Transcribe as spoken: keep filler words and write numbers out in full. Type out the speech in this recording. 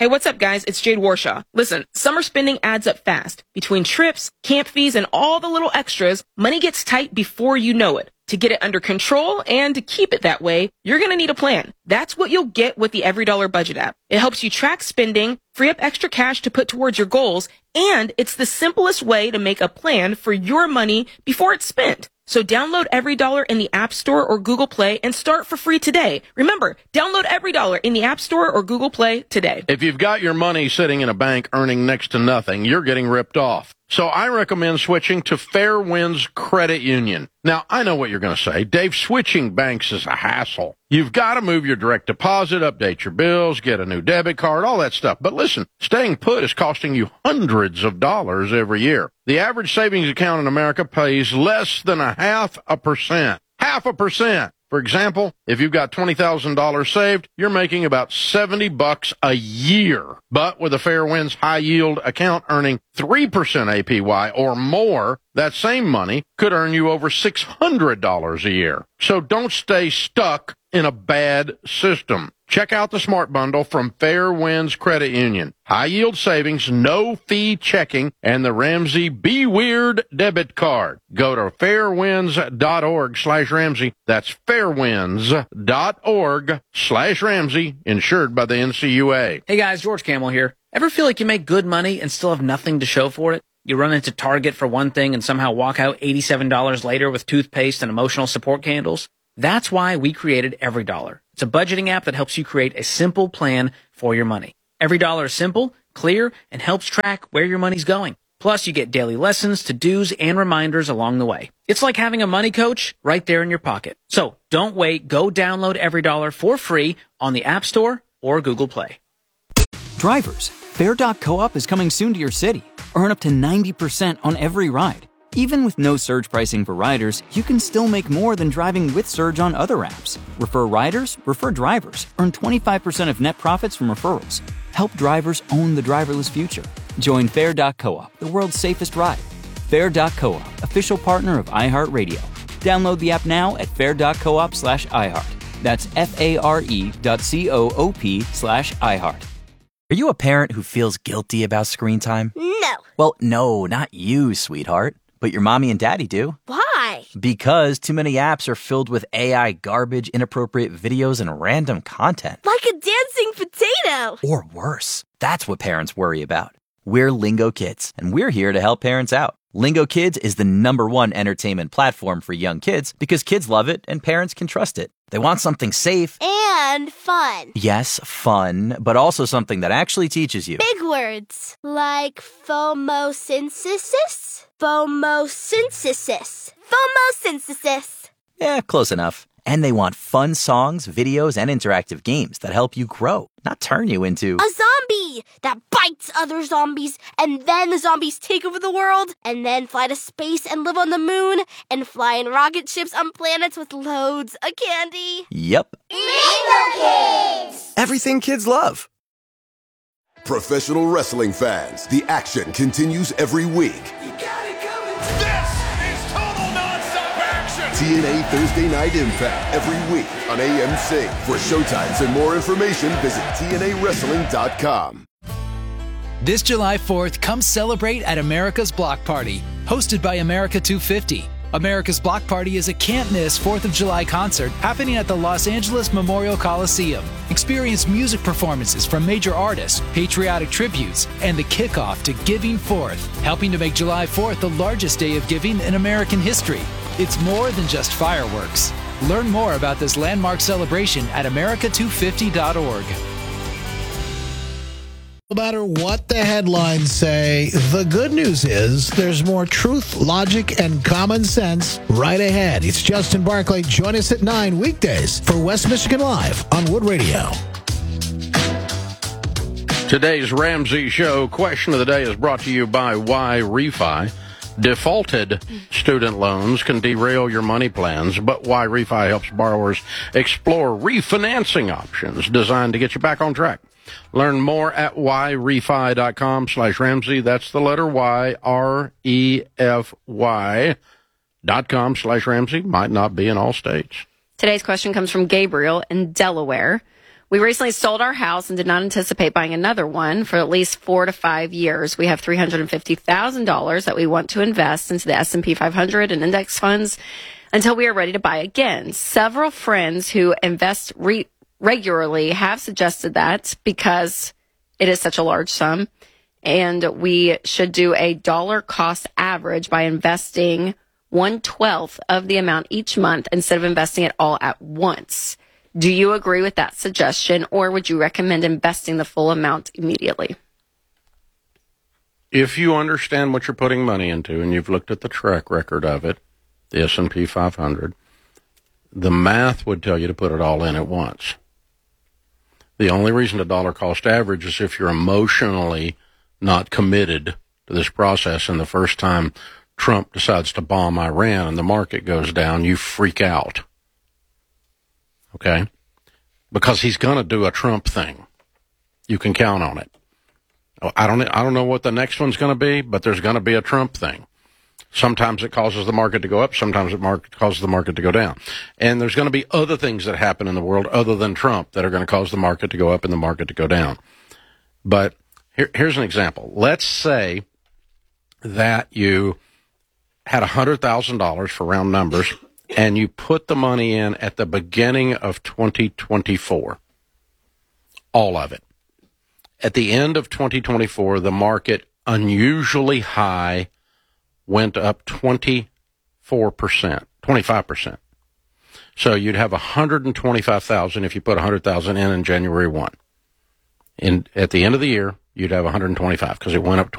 Hey, what's up, guys? It's Jade Warshaw. Listen, summer spending adds up fast. Between trips, camp fees, and all the little extras, money gets tight before you know it. To get it under control and to keep it that way, you're going to need a plan. That's what you'll get with the Every Dollar Budget app. It helps you track spending, free up extra cash to put towards your goals, and it's the simplest way to make a plan for your money before it's spent. So download Every Dollar in the App Store or Google Play and start for free today. Remember, download Every Dollar in the App Store or Google Play today. If you've got your money sitting in a bank earning next to nothing, you're getting ripped off. So I recommend switching to Fairwinds Credit Union. Now, I know what you're going to say. Dave, switching banks is a hassle. You've got to move your direct deposit, update your bills, get a new debit card, all that stuff. But listen, staying put is costing you hundreds of dollars every year. The average savings account in America pays less than a half a percent. Half a percent. For example, if you've got twenty thousand dollars saved, you're making about seventy bucks a year. But with a Fairwinds high yield account earning three percent A P Y or more, that same money could earn you over six hundred dollars a year. So don't stay stuck in a bad system. Check out the Smart Bundle from Fairwinds Credit Union. High yield savings, no fee checking, and the Ramsey Be Weird debit card. Go to fairwinds.org slash Ramsey. That's fairwinds.org slash Ramsey, insured by the N C U A. Hey guys, George Camel here. Ever feel like you make good money and still have nothing to show for it? You run into Target for one thing and somehow walk out eighty-seven dollars later with toothpaste and emotional support candles? That's why we created Every Dollar. It's a budgeting app that helps you create a simple plan for your money. Every Dollar is simple, clear, and helps track where your money's going. Plus, you get daily lessons, to-dos, and reminders along the way. It's like having a money coach right there in your pocket. So don't wait. Go download Every Dollar for free on the App Store or Google Play. Drivers, Fair dot co-op is coming soon to your city. Earn up to ninety percent on every ride. Even with no surge pricing for riders, you can still make more than driving with Surge on other apps. Refer riders, refer drivers. Earn twenty-five percent of net profits from referrals. Help drivers own the driverless future. Join Fair dot co-op, the world's safest ride. Fair dot co-op, official partner of iHeartRadio. Download the app now at fair.coop slash iHeart. That's F-A-R-E dot C-O-O-P slash iHeart. Are you a parent who feels guilty about screen time? No. Well, no, not you, sweetheart. But your mommy and daddy do. Why? Because too many apps are filled with A I garbage, inappropriate videos, and random content. Like a dancing potato. Or worse. That's what parents worry about. We're Lingo Kids, and we're here to help parents out. Lingo Kids is the number one entertainment platform for young kids because kids love it and parents can trust it. They want something safe. And fun. Yes, fun, but also something that actually teaches you. Big words. Like phomosynthesis? Phomosynthesis. Phomosynthesis. Yeah, close enough. And they want fun songs, videos, and interactive games that help you grow, not turn you into a zombie that bites other zombies, and then the zombies take over the world, and then fly to space and live on the moon, and fly in rocket ships on planets with loads of candy. Yep. Lingo Kids! Everything kids love. Professional wrestling fans, the action continues every week. You got it coming. This is total nonstop action. T N A Thursday Night Impact every week on A M C. For showtimes and more information, visit T N A wrestling dot com. This July fourth, come celebrate at America's Block Party, hosted by America two fifty. America's Block Party is a can't-miss fourth of July concert happening at the Los Angeles Memorial Coliseum. Experience music performances from major artists, patriotic tributes, and the kickoff to Giving Fourth, helping to make July fourth the largest day of giving in American history. It's more than just fireworks. Learn more about this landmark celebration at America two fifty dot org. No matter what the headlines say, the good news is there's more truth, logic, and common sense right ahead. It's Justin Barclay. Join us at nine weekdays for West Michigan Live on Wood Radio. Today's Ramsey Show question of the day is brought to you by Y Refi. Defaulted student loans can derail your money plans, but Y Refi helps borrowers explore refinancing options designed to get you back on track. Learn more at yrefi.com slash Ramsey. That's the letter Y, R E F Y dot com slash Ramsey. Might not be in all states. Today's question comes from Gabriel in Delaware. We recently sold our house and did not anticipate buying another one for at least four to five years. We have three hundred fifty thousand dollars that we want to invest into the S and P five hundred and index funds until we are ready to buy again. Several friends who invest re- regularly have suggested that because it is such a large sum, and we should do a dollar cost average by investing one twelfth of the amount each month instead of investing it all at once. Do you agree with that suggestion, or would you recommend investing the full amount immediately? If you understand what you're putting money into and you've looked at the track record of it, the S and P five hundred, the math would tell you to put it all in at once. The only reason to dollar cost average is if you're emotionally not committed to this process, and the first time Trump decides to bomb Iran and the market goes down, you freak out. Okay? Because he's going to do a Trump thing. You can count on it. I don't I don't know what the next one's going to be, but there's going to be a Trump thing. Sometimes it causes the market to go up. Sometimes it market causes the market to go down. And there's going to be other things that happen in the world other than Trump that are going to cause the market to go up and the market to go down. But here, here's an example. Let's say that you had one hundred thousand dollars for round numbers, and you put the money in at the beginning of twenty twenty-four. All of it. At the end of twenty twenty-four, the market, unusually high, went up twenty-four percent, twenty-five percent. So you'd have one hundred twenty-five thousand dollars if you put one hundred thousand dollars in in January first. And at the end of the year, you'd have one hundred twenty-five because it went up